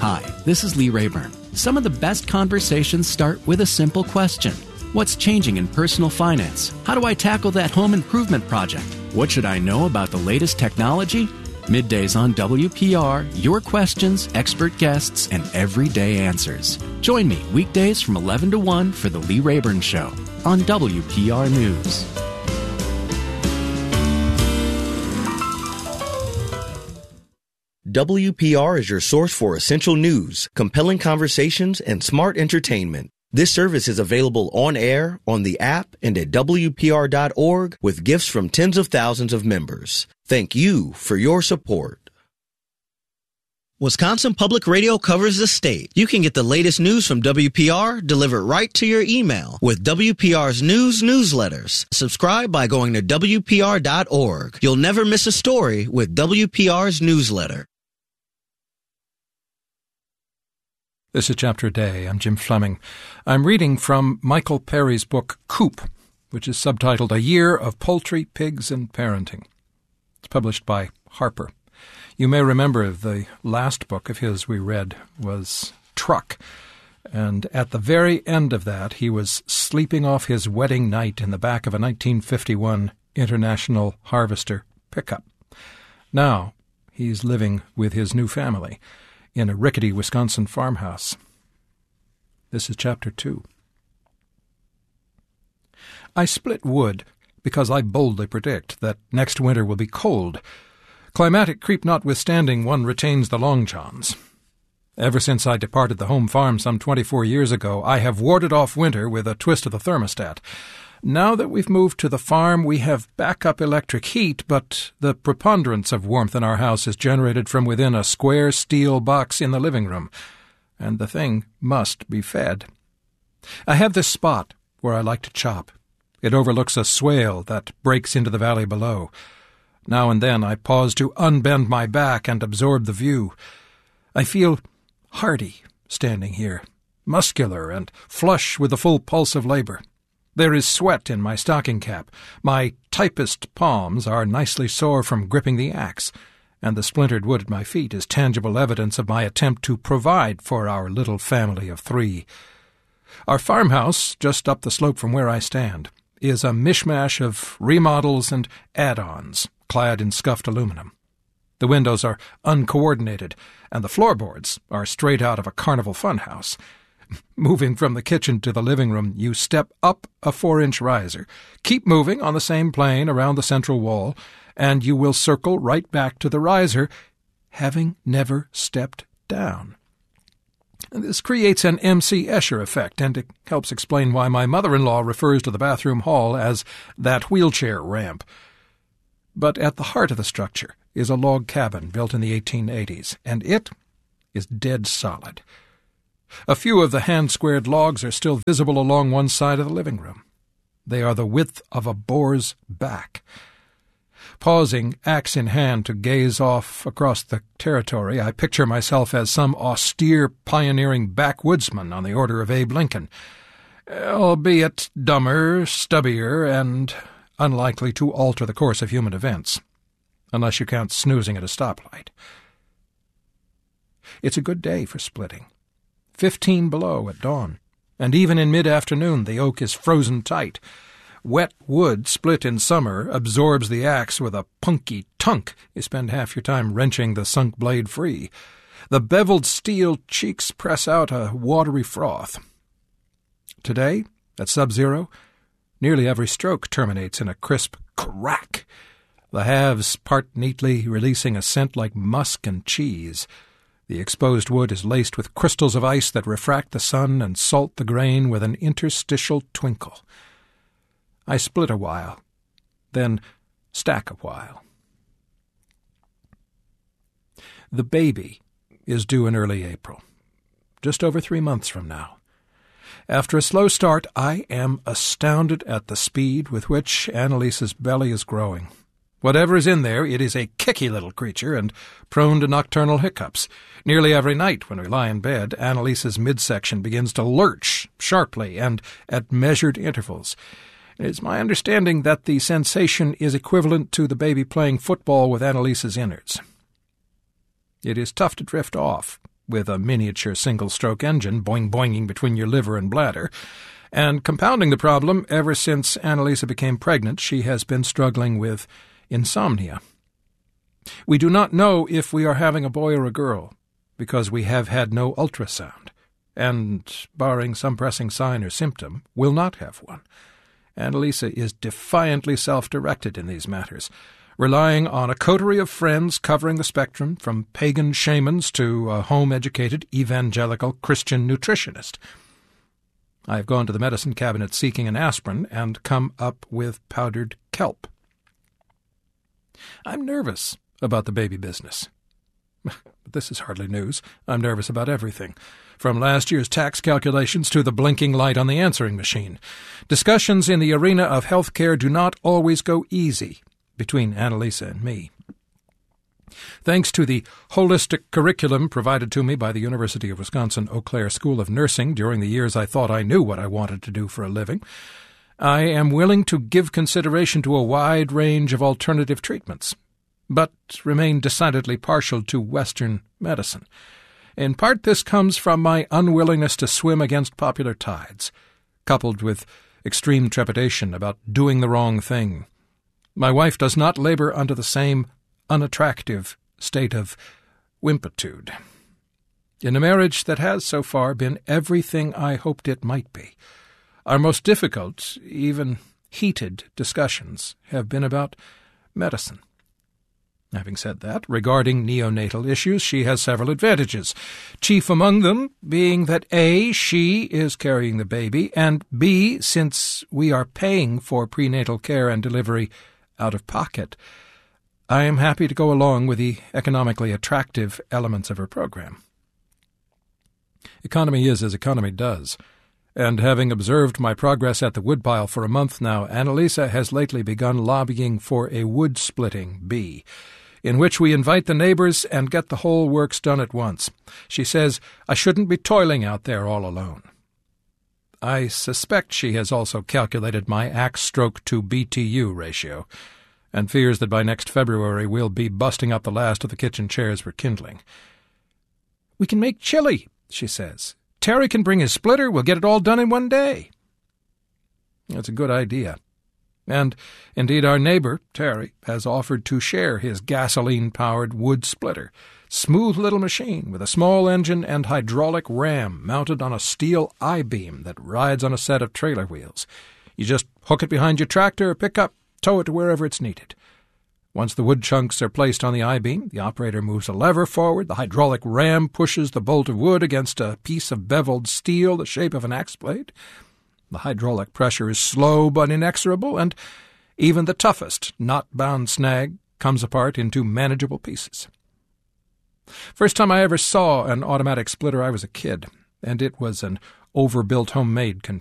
Hi, this is Lee Rayburn. Some of the best conversations start with a simple question. What's changing in personal finance? How do I tackle that home improvement project? What should I know about the latest technology? Middays on WPR, your questions, expert guests, and everyday answers. Join me weekdays from 11 to 1 for The Lee Rayburn Show on WPR News. WPR is your source for essential news, compelling conversations, and smart entertainment. This service is available on air, on the app, and at WPR.org with gifts from tens of thousands of members. Thank you for your support. Wisconsin Public Radio covers the state. You can get the latest news from WPR delivered right to your email with WPR's news newsletters. Subscribe by going to WPR.org. You'll never miss a story with WPR's newsletter. This is Chapter a Day. I'm Jim Fleming. I'm reading from Michael Perry's book, Coop, which is subtitled A Year of Poultry, Pigs, and Parenting. It's published by Harper. You may remember the last book of his we read was Truck, and at the very end of that he was sleeping off his wedding night in the back of a 1951 International Harvester pickup. Now he's living with his new family in a rickety Wisconsin farmhouse. This is Chapter 2. I split wood because I boldly predict that next winter will be cold. Climatic creep notwithstanding, one retains the long johns. Ever since I departed the home farm some 24 years ago, I have warded off winter with a twist of the thermostat. Now that we've moved to the farm, we have backup electric heat, but the preponderance of warmth in our house is generated from within a square steel box in the living room, and the thing must be fed. I have this spot where I like to chop. It overlooks a swale that breaks into the valley below. Now and then I pause to unbend my back and absorb the view. I feel hardy standing here, muscular and flush with the full pulse of labor. There is sweat in my stocking cap. My typist palms are nicely sore from gripping the axe, and the splintered wood at my feet is tangible evidence of my attempt to provide for our little family of 3. Our farmhouse, just up the slope from where I stand, is a mishmash of remodels and add-ons, clad in scuffed aluminum. The windows are uncoordinated, and the floorboards are straight out of a carnival funhouse. Moving from the kitchen to the living room, you step up a 4-inch riser. Keep moving on the same plane around the central wall, and you will circle right back to the riser, having never stepped down. This creates an M.C. Escher effect, and it helps explain why my mother-in-law refers to the bathroom hall as that wheelchair ramp. But at the heart of the structure is a log cabin built in the 1880s, and it is dead solid. A few of the hand-squared logs are still visible along one side of the living room. They are the width of a boar's back. Pausing, axe in hand, to gaze off across the territory, I picture myself as some austere, pioneering backwoodsman on the order of Abe Lincoln, albeit dumber, stubbier, and unlikely to alter the course of human events, unless you count snoozing at a stoplight. It's a good day for splitting. 15 below at dawn, and even in mid-afternoon the oak is frozen tight. Wet wood split in summer absorbs the axe with a punky tunk. You spend half your time wrenching the sunk blade free. The beveled steel cheeks press out a watery froth. Today, at sub-zero, nearly every stroke terminates in a crisp crack. The halves part neatly, releasing a scent like musk and cheese. The exposed wood is laced with crystals of ice that refract the sun and salt the grain with an interstitial twinkle. I split a while, then stack a while. The baby is due in early April, just over 3 months from now. After a slow start, I am astounded at the speed with which Annalise's belly is growing. Whatever is in there, it is a kicky little creature and prone to nocturnal hiccups. Nearly every night when we lie in bed, Annalise's midsection begins to lurch sharply and at measured intervals. It is my understanding that the sensation is equivalent to the baby playing football with Annalise's innards. It is tough to drift off, with a miniature single-stroke engine boing-boinging between your liver and bladder. And compounding the problem, ever since Annalisa became pregnant, she has been struggling with insomnia. We do not know if we are having a boy or a girl, because we have had no ultrasound, and, barring some pressing sign or symptom, will not have one. Annalisa is defiantly self-directed in these matters, relying on a coterie of friends covering the spectrum from pagan shamans to a home-educated evangelical Christian nutritionist. I have gone to the medicine cabinet seeking an aspirin and come up with powdered kelp. I'm nervous about the baby business. But this is hardly news. I'm nervous about everything, from last year's tax calculations to the blinking light on the answering machine. Discussions in the arena of health care do not always go easy between Annalisa and me. Thanks to the holistic curriculum provided to me by the University of Wisconsin-Eau Claire School of Nursing during the years I thought I knew what I wanted to do for a living, I am willing to give consideration to a wide range of alternative treatments, but remain decidedly partial to Western medicine. In part, this comes from my unwillingness to swim against popular tides, coupled with extreme trepidation about doing the wrong thing. My wife does not labor under the same unattractive state of wimpitude. In a marriage that has so far been everything I hoped it might be, our most difficult, even heated discussions have been about medicine. Having said that, regarding neonatal issues, she has several advantages, chief among them being that A, she is carrying the baby, and B, since we are paying for prenatal care and delivery out of pocket, I am happy to go along with the economically attractive elements of her program. Economy is as economy does, and having observed my progress at the woodpile for a month now, Annalisa has lately begun lobbying for a wood-splitting bee, in which we invite the neighbors and get the whole works done at once. She says I shouldn't be toiling out there all alone. I suspect she has also calculated my axe-stroke to BTU ratio, and fears that by next February we'll be busting up the last of the kitchen chairs for kindling. We can make chili, she says. Terry can bring his splitter. We'll get it all done in one day. That's a good idea. And, indeed, our neighbor, Terry, has offered to share his gasoline-powered wood splitter, smooth little machine with a small engine and hydraulic ram mounted on a steel I-beam that rides on a set of trailer wheels. You just hook it behind your tractor or pickup, tow it to wherever it's needed. Once the wood chunks are placed on the I-beam, the operator moves a lever forward, the hydraulic ram pushes the bolt of wood against a piece of beveled steel the shape of an axe blade. The hydraulic pressure is slow but inexorable, and even the toughest knot-bound snag comes apart into manageable pieces. First time I ever saw an automatic splitter, I was a kid, and it was an overbuilt homemade